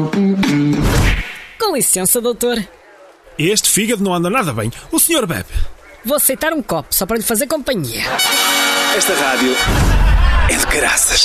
Com licença, doutor. Este fígado não anda nada bem. O senhor bebe? Vou aceitar um copo, só para lhe fazer companhia. Esta rádio é de caraças.